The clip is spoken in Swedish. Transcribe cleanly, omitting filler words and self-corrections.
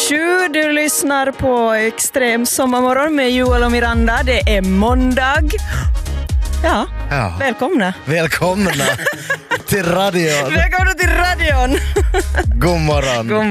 7. Du lyssnar på Extrem sommarmorgon med Joel och Miranda. Det är måndag. Ja. Välkomna. Välkomna till radion. Välkomna till radion. God morgon.